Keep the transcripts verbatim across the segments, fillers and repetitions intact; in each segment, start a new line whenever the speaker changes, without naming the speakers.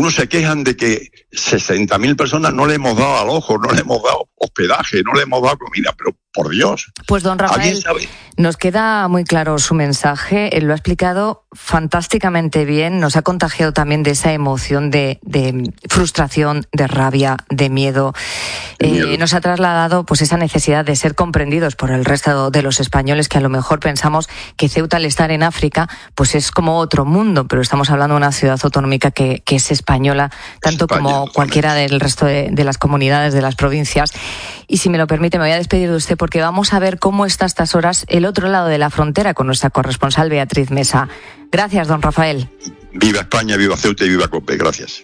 algunos se quejan de que sesenta mil personas no le hemos dado alojo, no le hemos dado hospedaje, no le hemos dado comida, pero por Dios.
Pues don Rafael, nos queda muy claro su mensaje, él lo ha explicado fantásticamente bien, nos ha contagiado también de esa emoción de, de frustración, de rabia, de miedo. Eh, nos ha trasladado pues esa necesidad de ser comprendidos por el resto de los españoles, que a lo mejor pensamos que Ceuta, al estar en África, pues es como otro mundo, pero estamos hablando de una ciudad autonómica que, que es española, tanto España, como cualquiera del resto de, de las comunidades, de las provincias. Y si me lo permite, me voy a despedir de usted porque vamos a ver cómo está a estas horas el otro lado de la frontera con nuestra corresponsal Beatriz Mesa. Gracias, don Rafael.
Viva España, viva Ceuta y viva COPE. Gracias.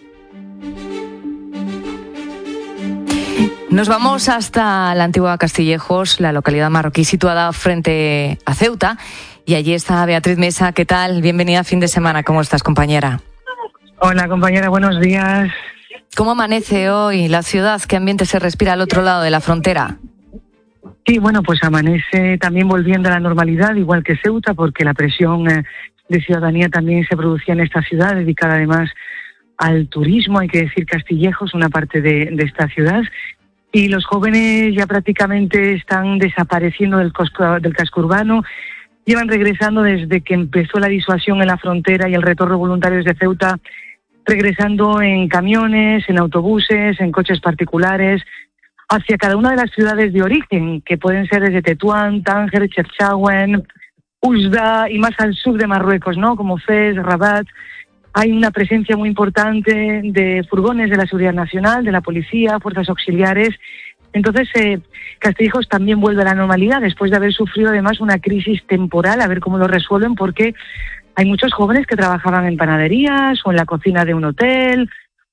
Nos vamos hasta la antigua Castillejos, la localidad marroquí situada frente a Ceuta. Y allí está Beatriz Mesa. ¿Qué tal? Bienvenida a fin de semana. ¿Cómo estás, compañera?
Hola, compañera. Buenos días.
¿Cómo amanece hoy la ciudad? ¿Qué ambiente se respira al otro lado de la frontera?
Sí, bueno, pues amanece también volviendo a la normalidad, igual que Ceuta, porque la presión eh, de ciudadanía también se producía en esta ciudad, dedicada además al turismo, hay que decir Castillejos, una parte de, de esta ciudad. Y los jóvenes ya prácticamente están desapareciendo del, cosco, del casco urbano, llevan regresando desde que empezó la disuasión en la frontera y el retorno voluntario de Ceuta, regresando en camiones, en autobuses, en coches particulares, hacia cada una de las ciudades de origen, que pueden ser desde Tetuán, Tánger, Chefchaouen, Oujda y más al sur de Marruecos, ¿no? Como Fez, Rabat. Hay una presencia muy importante de furgones de la Seguridad Nacional, de la policía, fuerzas auxiliares. Entonces, eh, Castillejos también vuelve a la normalidad después de haber sufrido además una crisis temporal, a ver cómo lo resuelven, porque hay muchos jóvenes que trabajaban en panaderías o en la cocina de un hotel,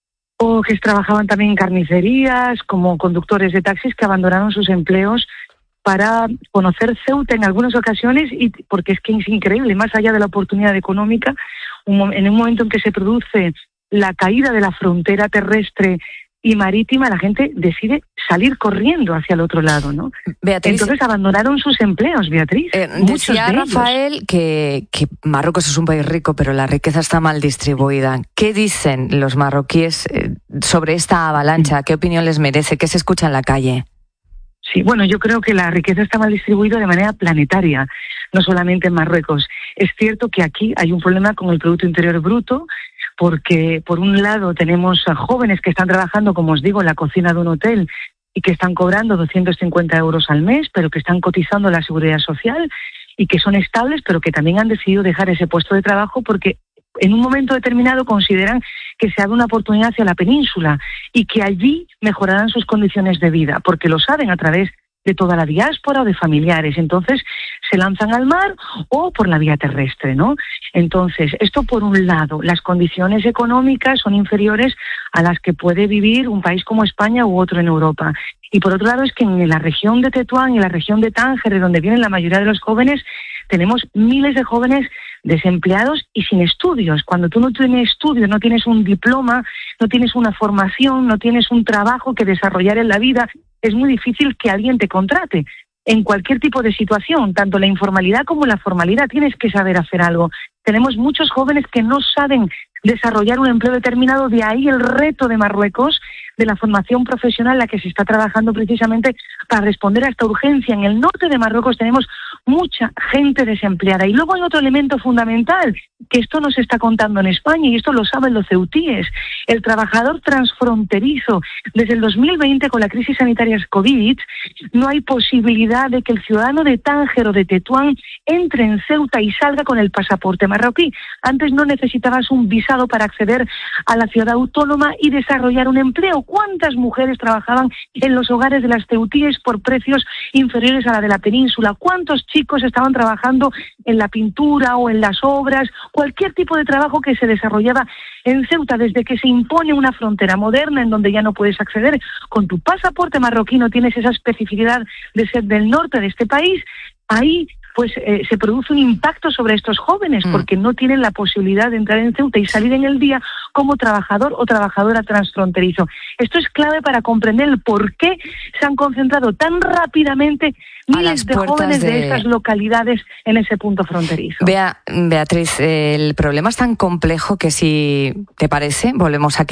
o que trabajaban también en carnicerías, como conductores de taxis que abandonaron sus empleos para conocer Ceuta en algunas ocasiones, y porque es que es increíble, más allá de la oportunidad económica, un, en un momento en que se produce la caída de la frontera terrestre y marítima, la gente decide salir corriendo hacia el otro lado, ¿no?
Beatriz,
entonces abandonaron sus empleos, Beatriz.
Eh, decía de Rafael que, que Marruecos es un país rico, pero la riqueza está mal distribuida. ¿Qué dicen los marroquíes eh, sobre esta avalancha? ¿Qué opinión les merece? ¿Qué se escucha en la calle?
Sí, bueno, yo creo que la riqueza está mal distribuida de manera planetaria, no solamente en Marruecos. Es cierto que aquí hay un problema con el Producto Interior Bruto, porque por un lado tenemos a jóvenes que están trabajando, como os digo, en la cocina de un hotel y que están cobrando doscientos cincuenta euros al mes, pero que están cotizando a la Seguridad Social y que son estables, pero que también han decidido dejar ese puesto de trabajo porque en un momento determinado consideran que se abre una oportunidad hacia la península y que allí mejorarán sus condiciones de vida, porque lo saben a través de toda la diáspora o de familiares. Entonces se lanzan al mar o por la vía terrestre, ¿no? Entonces, esto por un lado, las condiciones económicas son inferiores a las que puede vivir un país como España u otro en Europa. Y por otro lado es que en la región de Tetuán y en la región de Tánger, de donde vienen la mayoría de los jóvenes, tenemos miles de jóvenes desempleados y sin estudios. Cuando tú no tienes estudios, no tienes un diploma, no tienes una formación, no tienes un trabajo que desarrollar en la vida, es muy difícil que alguien te contrate. En cualquier tipo de situación, tanto la informalidad como la formalidad, tienes que saber hacer algo. Tenemos muchos jóvenes que no saben desarrollar un empleo determinado, de ahí el reto de Marruecos de la formación profesional, la que se está trabajando precisamente para responder a esta urgencia. En el norte de Marruecos tenemos mucha gente desempleada. Y luego hay otro elemento fundamental, que esto no se está contando en España, y esto lo saben los ceutíes. El trabajador transfronterizo. Desde el dos mil veinte, con la crisis sanitaria COVID, no hay posibilidad de que el ciudadano de Tánger o de Tetuán entre en Ceuta y salga con el pasaporte marroquí. Antes no necesitabas un visado para acceder a la ciudad autónoma y desarrollar un empleo. ¿Cuántas mujeres trabajaban en los hogares de las ceutíes por precios inferiores a la de la península? ¿Cuántos chicos estaban trabajando en la pintura o en las obras? Cualquier tipo de trabajo que se desarrollaba en Ceuta. Desde que se impone una frontera moderna en donde ya no puedes acceder con tu pasaporte marroquí, no tienes esa especificidad de ser del norte de este país, ahí pues eh, se produce un impacto sobre estos jóvenes, mm. porque no tienen la posibilidad de entrar en Ceuta y salir en el día como trabajador o trabajadora transfronterizo. Esto es clave para comprender el por qué se han concentrado tan rápidamente miles de jóvenes de... de estas localidades en ese punto fronterizo.
Bea, Beatriz, el problema es tan complejo que, si te parece, volvemos a